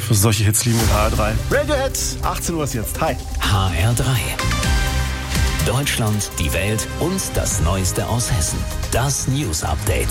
Für solche Hits lieben wir HR3. Radiohead, 18 Uhr ist jetzt. Hi. HR3. Deutschland, die Welt und das Neueste aus Hessen. Das News Update.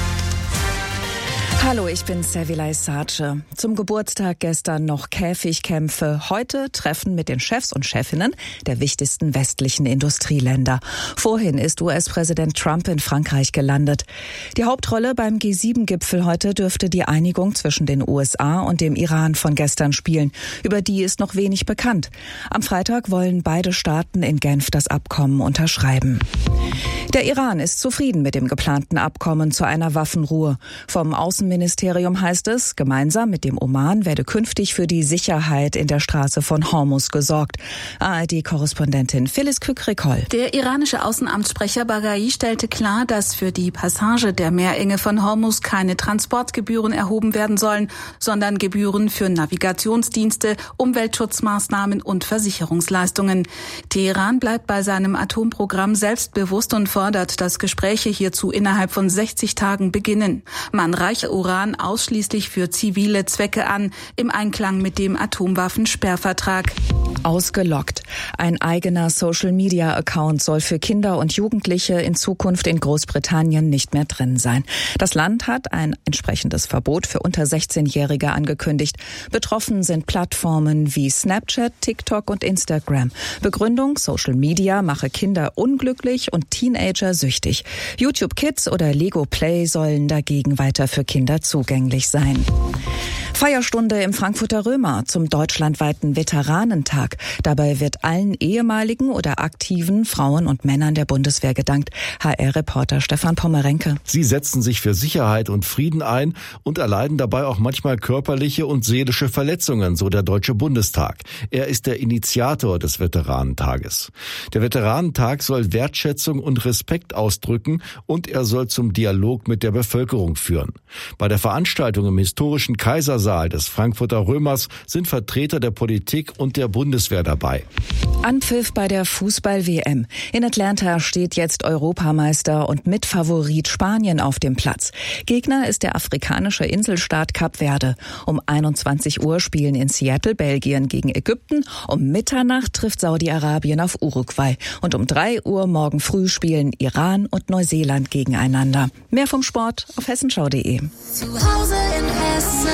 Hallo, ich bin Sevilay Sace. Zum Geburtstag gestern noch Käfigkämpfe. Heute Treffen mit den Chefs und Chefinnen der wichtigsten westlichen Industrieländer. Vorhin ist US-Präsident Trump in Frankreich gelandet. Die Hauptrolle beim G7-Gipfel heute dürfte die Einigung zwischen den USA und dem Iran von gestern spielen. Über die ist noch wenig bekannt. Am Freitag wollen beide Staaten in Genf das Abkommen unterschreiben. Der Iran ist zufrieden mit dem geplanten Abkommen zu einer Waffenruhe. Vom Außenministerium heißt es, gemeinsam mit dem Oman werde künftig für die Sicherheit in der Straße von Hormuz gesorgt. ARD-Korrespondentin Phyllis Kükrikol. Der iranische Außenamtssprecher Baghai stellte klar, dass für die Passage der Meerenge von Hormuz keine Transportgebühren erhoben werden sollen, sondern Gebühren für Navigationsdienste, Umweltschutzmaßnahmen und Versicherungsleistungen. Teheran bleibt bei seinem Atomprogramm selbstbewusst und fordert, dass Gespräche hierzu innerhalb von 60 Tagen beginnen. Man reiche Uran ausschließlich für zivile Zwecke an, im Einklang mit dem Atomwaffensperrvertrag. Ausgelockt. Ein eigener Social-Media-Account soll für Kinder und Jugendliche in Zukunft in Großbritannien nicht mehr drin sein. Das Land hat ein entsprechendes Verbot für unter 16-Jährige angekündigt. Betroffen sind Plattformen wie Snapchat, TikTok und Instagram. Begründung: Social Media mache Kinder unglücklich und Teenager süchtig. YouTube Kids oder Lego Play sollen dagegen weiter für Kinder zugänglich sein. Feierstunde im Frankfurter Römer zum deutschlandweiten Veteranentag. Dabei wird allen ehemaligen oder aktiven Frauen und Männern der Bundeswehr gedankt. HR-Reporter Stefan Pommerenke. Sie setzen sich für Sicherheit und Frieden ein und erleiden dabei auch manchmal körperliche und seelische Verletzungen, so der Deutsche Bundestag. Er ist der Initiator des Veteranentages. Der Veteranentag soll Wertschätzung und Respekt ausdrücken und er soll zum Dialog mit der Bevölkerung führen. Bei der Veranstaltung im historischen Kaisersaal des Frankfurter Römers sind Vertreter der Politik und der Bundeswehr dabei. Anpfiff bei der Fußball-WM. In Atlanta steht jetzt Europameister und Mitfavorit Spanien auf dem Platz. Gegner ist der afrikanische Inselstaat Kap Verde. Um 21 Uhr spielen in Seattle Belgien gegen Ägypten. Um Mitternacht trifft Saudi-Arabien auf Uruguay. Und um 3 Uhr morgen früh spielen Iran und Neuseeland gegeneinander. Mehr vom Sport auf hessenschau.de. Zu Hause in Hessen.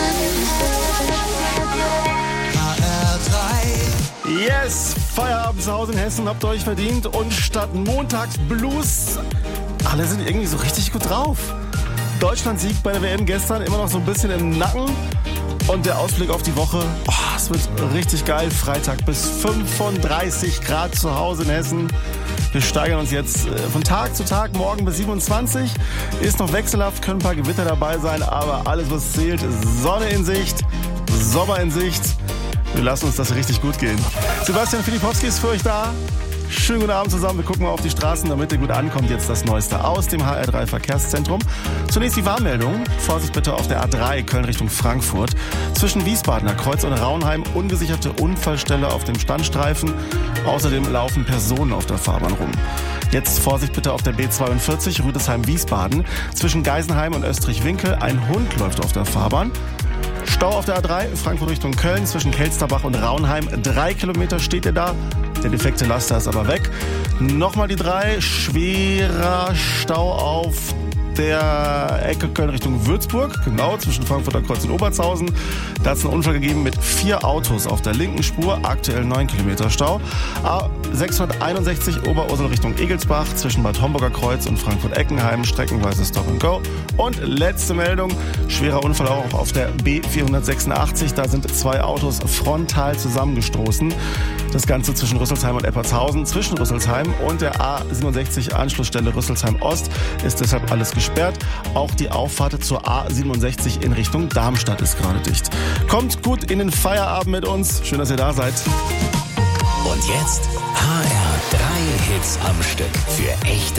Yes, Feierabend zu Hause in Hessen habt ihr euch verdient. Und statt Montagsblues, alle sind irgendwie so richtig gut drauf. Deutschland-Sieg bei der WM gestern, immer noch so ein bisschen im Nacken. Und der Ausblick auf die Woche, es wird richtig geil. Freitag bis 35 Grad zu Hause in Hessen. Wir steigern uns jetzt von Tag zu Tag, morgen bis 27. Ist noch wechselhaft, können ein paar Gewitter dabei sein, aber alles, was zählt, ist Sonne in Sicht, Sommer in Sicht. Wir lassen uns das richtig gut gehen. Sebastian Filipowski ist für euch da. Schönen guten Abend zusammen. Wir gucken mal auf die Straßen, damit ihr gut ankommt. Jetzt das Neueste aus dem HR3 Verkehrszentrum. Zunächst die Warnmeldung. Vorsicht bitte auf der A3 Köln Richtung Frankfurt. Zwischen Wiesbadener Kreuz und Raunheim ungesicherte Unfallstelle auf dem Standstreifen. Außerdem laufen Personen auf der Fahrbahn rum. Jetzt Vorsicht bitte auf der B42 Rüdesheim-Wiesbaden. Zwischen Geisenheim und Österreich-Winkel. Ein Hund läuft auf der Fahrbahn. Stau auf der A3 Frankfurt Richtung Köln zwischen Kelsterbach und Raunheim. 3 Kilometer steht ihr da. Der defekte Laster ist aber weg. Nochmal die 3. Schwerer Stau auf der Ecke Köln Richtung Würzburg. Genau, zwischen Frankfurter Kreuz und Obertshausen. Da hat es einen Unfall gegeben mit 4 Autos auf der linken Spur. Aktuell 9 Kilometer Stau. A661 Oberursel Richtung Egelsbach zwischen Bad Homburger Kreuz und Frankfurt-Eckenheim. Streckenweise Stop and Go. Und letzte Meldung. Schwerer Unfall auch auf der B486. Da sind 2 Autos frontal zusammengestoßen. Das Ganze zwischen Rüsselsheim und Eppertshausen. Zwischen Rüsselsheim und der A67 Anschlussstelle Rüsselsheim Ost ist deshalb alles gesperrt. Auch die Auffahrt zur A67 in Richtung Darmstadt ist gerade dicht. Kommt gut in den Feierabend mit uns. Schön, dass ihr da seid. Und jetzt HR3 Hits am Stück für echte